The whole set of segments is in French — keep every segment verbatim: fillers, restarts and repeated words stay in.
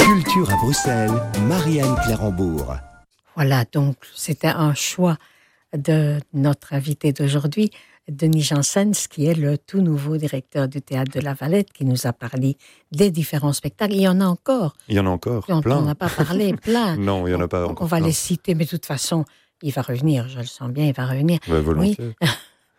Culture à Bruxelles, Marianne Clairambourg. Voilà, donc c'était un choix de notre invité d'aujourd'hui, Denis Janssens, qui est le tout nouveau directeur du Théâtre de la Valette, qui nous a parlé des différents spectacles. Il y en a encore. Il y en a encore, dont plein. On n'a pas parlé, plein. Non, il n'y en a pas on, encore On va plein. les citer, mais de toute façon, il va revenir, je le sens bien, il va revenir. Ouais, volontiers. Oui.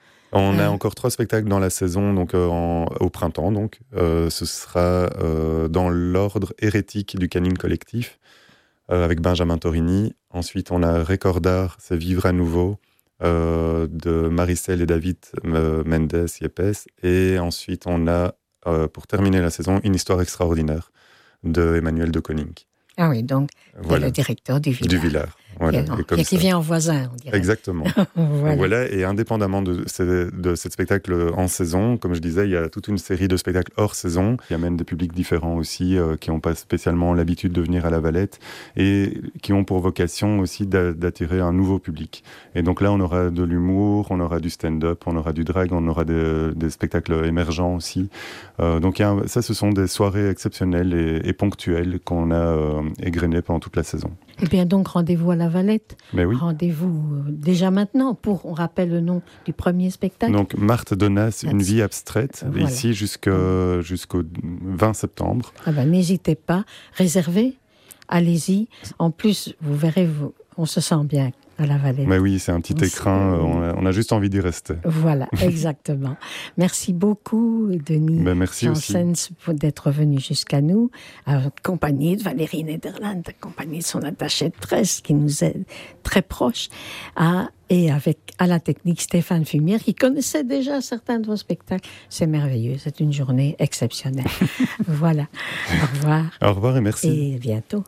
On a Euh. encore trois spectacles dans la saison, donc euh, en, au printemps. Donc, euh, ce sera euh, dans l'ordre hérétique du Canine Collectif, euh, avec Benjamin Torini. Ensuite, on a Récordar, c'est Vivre à nouveau, euh, de Maricel et David euh, Mendes Yepes. Et ensuite, on a, euh, pour terminer la saison, Une histoire extraordinaire de Emmanuel de Koning. Ah oui, donc Voilà. le directeur du Villard. Du Villard. Voilà. Qui, Et comme qui, qui ça. vient en voisin, on dirait. Exactement. Voilà. Voilà, et indépendamment de ce, de ce spectacle en saison, comme je disais, il y a toute une série de spectacles hors saison qui amènent des publics différents aussi, euh, qui n'ont pas spécialement l'habitude de venir à la Valette et qui ont pour vocation aussi d'a- d'attirer un nouveau public. Et donc là, on aura de l'humour, on aura du stand-up, on aura du drag, on aura des, des spectacles émergents aussi. Euh, donc il y a un, ça, ce sont des soirées exceptionnelles et, et ponctuelles qu'on a euh, égrenées pendant toute la saison. Eh bien, donc, rendez-vous à la Valette. Mais oui. Rendez-vous euh, déjà maintenant pour, on rappelle le nom du premier spectacle. Donc, Marthe Donas, Une That's... vie abstraite, voilà. ici jusqu'au, jusqu'au vingt septembre. Ah ben, n'hésitez pas, réservez, allez-y. En plus, vous verrez, vous, on se sent bien à la Valette. Mais oui, c'est un petit on écrin, se... on, a, on a juste envie d'y rester. Voilà, exactement. Merci beaucoup, Denis ben, merci Janssens, d'être venu jusqu'à nous, accompagné de Valérie Nederland, accompagné de son attaché de presse qui nous est très proche, à, et avec à la technique Stéphane Fumière, qui connaissait déjà certains de vos spectacles. C'est merveilleux, c'est une journée exceptionnelle. Voilà, au revoir. Au revoir et merci. Et à bientôt.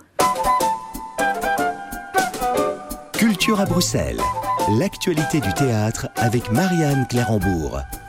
Culture à Bruxelles, l'actualité du théâtre avec Marianne Clairambourg.